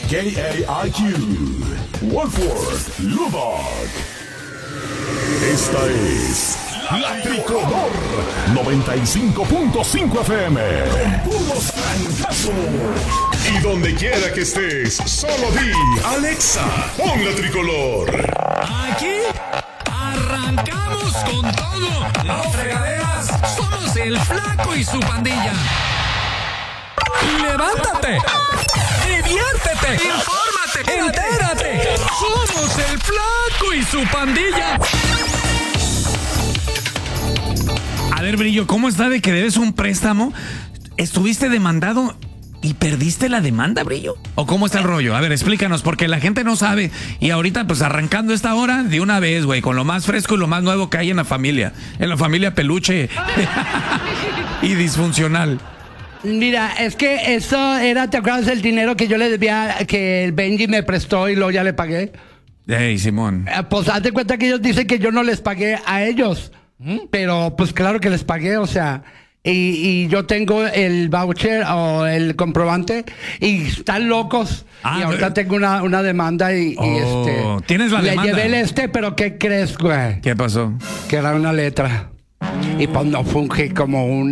KAIQ, Wolford, Lubbock. Esta es La Tricolor 95.5 FM. Con puros francazos. Y donde quiera que estés, solo di Alexa, pon La Tricolor. Aquí arrancamos con todo. Las fregaderas somos el Flaco y su pandilla. ¡Levántate! ¡Diviértete! ¡Infórmate! ¡Entérate! ¡Somos el Flaco y su pandilla! A ver, Brillo, ¿cómo está de que debes un préstamo? ¿Estuviste demandado y perdiste la demanda, Brillo? ¿O cómo está el rollo? A ver, explícanos, porque la gente no sabe. Y ahorita, pues, arrancando esta hora de una vez, güey, con lo más fresco y lo más nuevo que hay en la familia peluche y disfuncional. Mira, es que eso era, ¿te acuerdas del dinero que yo le debía, que el Benji me prestó y luego ya le pagué? Hey, Simón. Pues haz de cuenta que ellos dicen que yo no les pagué a ellos. Pero pues claro que les pagué, o sea, y yo tengo el voucher o el comprobante y están locos. Y ahorita tengo una demanda y ¿tienes la demanda? Le llevé pero ¿qué crees, güey? ¿Qué pasó? Que era una letra. Y pues no funge como un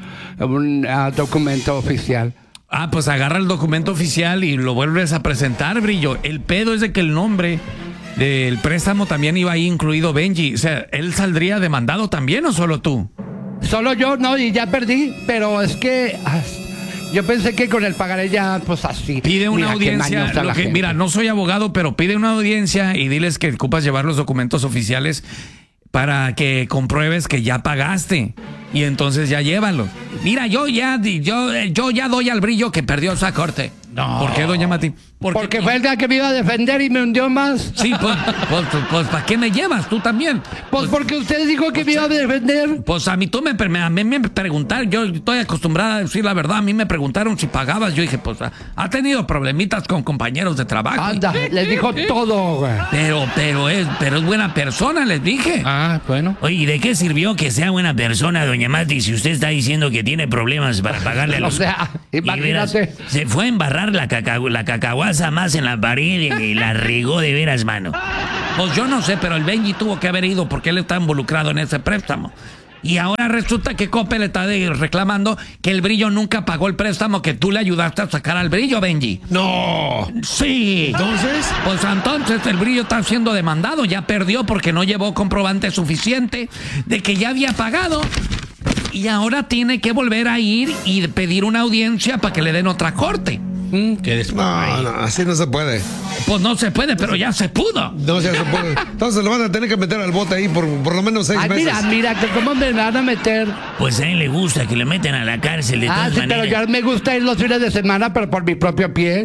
documento oficial. Pues agarra el documento oficial y lo vuelves a presentar, Brillo. El pedo es de que el nombre del préstamo también iba ahí incluido Benji. O sea, ¿él saldría demandado también o solo tú? Solo yo, no, y ya perdí. Pero es que yo pensé que con el pagaré ya, pues así. Pide una audiencia. Mira, no soy abogado, pero pide una audiencia y diles que ocupas llevar los documentos oficiales para que compruebes que ya pagaste. Y entonces ya llévalo. Mira, yo ya doy al Brillo que perdió esa corte. No. ¿Por qué, doña Mati? Porque fue el día que me iba a defender y me hundió más. Sí, pues ¿para qué me llevas tú también? Pues porque usted dijo que me iba a defender. Pues a mí me preguntaron, yo estoy acostumbrada a decir la verdad, a mí me preguntaron si pagabas, yo dije, pues ha tenido problemitas con compañeros de trabajo. Anda, les dijo todo, güey. Pero es buena persona, les dije. Bueno. Oye, ¿y de qué sirvió que sea buena persona, doña Mati, si usted está diciendo que tiene problemas para pagarle a los... O sea, imagínate. Se fue a embarrar la cacahuasa más en la pared y la regó de veras, mano. Pues yo no sé, pero el Benji tuvo que haber ido porque él está involucrado en ese préstamo. Y ahora resulta que Coppel está reclamando que el Brillo nunca pagó el préstamo que tú le ayudaste a sacar al Brillo, Benji. No. Sí. ¿Entonces? Pues entonces el Brillo está siendo demandado. Ya perdió porque no llevó comprobante suficiente de que ya había pagado. Y ahora tiene que volver a ir y pedir una audiencia para que le den otra corte. No, así no se puede. Pues no se puede, pero ya se pudo. No se puede. Entonces lo van a tener que meter al bote ahí por lo menos 6 meses. Mira, que cómo me van a meter. Pues a él le gusta que le metan a la cárcel de todas maneras. Pero ya me gusta ir los fines de semana, pero por mi propio pie.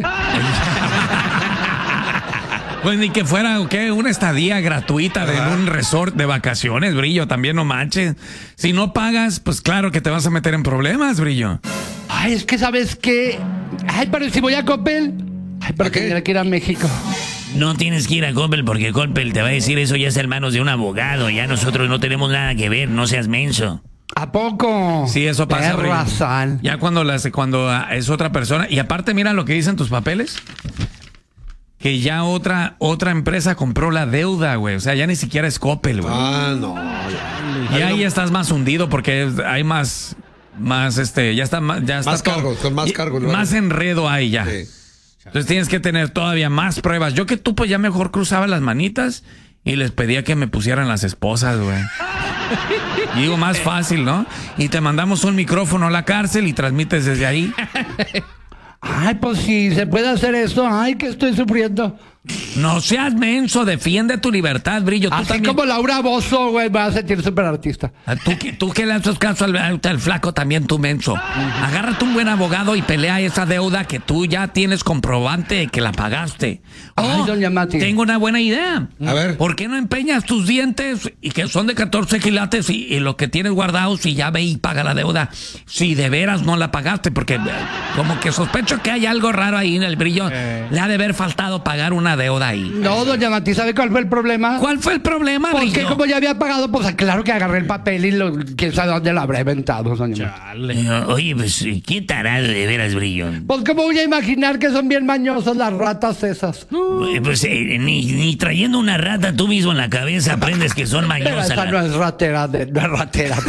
Pues ni que fuera, ¿qué? Una estadía gratuita en un resort de vacaciones, Brillo, también no manches. Si no pagas, pues claro que te vas a meter en problemas, Brillo. Es que ¿sabes qué? Pero si voy a Coppel. Pero tendría que ir a México. No tienes que ir a Coppel porque Coppel te va a decir eso ya está en manos de un abogado. Ya nosotros no tenemos nada que ver, no seas menso. ¿A poco? Sí, eso pasa. Es razón. Ya cuando es otra persona. Y aparte, mira lo que dicen tus papeles. Que ya otra empresa compró la deuda, güey. O sea, ya ni siquiera es Coppel, güey. No. Y ahí estás más hundido porque hay más ya está más cargos, con más cargos. Más enredo ahí ya. Sí. Entonces tienes que tener todavía más pruebas. Yo que tú pues ya mejor cruzaba las manitas y les pedía que me pusieran las esposas, güey. Y digo, más fácil, ¿no? Y te mandamos un micrófono a la cárcel y transmites desde ahí. Pues si se puede hacer eso, que estoy sufriendo. No seas menso, defiende tu libertad, Brillo. Así también, como Laura Bozzo, güey, me va a sentir súper artista. Tú que le haces caso al flaco también, tú menso. Agárrate un buen abogado y pelea esa deuda que tú ya tienes comprobante de que la pagaste. Doña Mati. Tengo una buena idea. A ver. ¿Por qué no empeñas tus dientes y que son de 14 quilates y lo que tienes guardados y ya ve y paga la deuda? Si de veras no la pagaste, porque como que sospecho que hay algo raro ahí en el Brillo. Le ha de haber faltado pagar una deuda ahí. No, doña Mati, ¿sabe cuál fue el problema? ¿Cuál fue el problema, Porque Brillo? como ya había pagado, pues claro que agarré el papel y quién sabe dónde lo habrá inventado, doña Mati. Oye, pues, qué tarado de veras, Brillo. Pues cómo voy a imaginar que son bien mañosas las ratas esas. Pues ni trayendo una rata tú mismo en la cabeza aprendes que son Pero mañosas. esa no es ratera, no es ratera.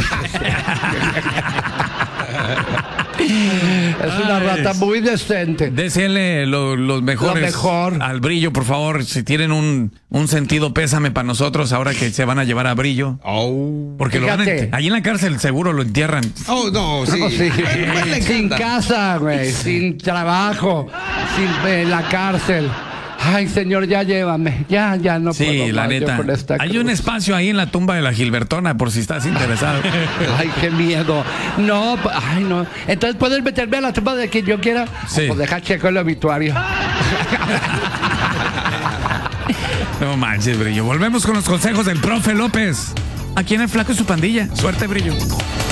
Es una Ay, rata muy decente. Désele los mejores Lo mejor. al Brillo, por favor. Si tienen un sentido pésame para nosotros ahora que se van a llevar a Brillo. Porque Fíjate. allí en la cárcel seguro lo entierran. Oh, no, sí. No, sí. Igual le Sin encanta. casa, güey, sin trabajo, sin la cárcel. Ay, señor, ya llévame. Ya no puedo Sí, la más yo neta. con esta Hay cruz. un espacio ahí en la tumba de la Gilbertona, por si estás interesado. Ay, qué miedo. No, ay, no. Entonces, ¿puedes meterme a la tumba de quien yo quiera? Sí. Pues deja checo el obituario. No manches, Brillo. Volvemos con los consejos del profe López. Aquí en el Flaco y su pandilla. Suerte, Brillo.